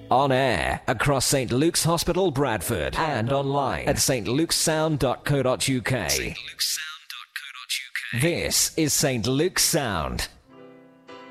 On air across St. Luke's Hospital, Bradford, and online at stlukessound.co.uk. This is St. Luke's Sound.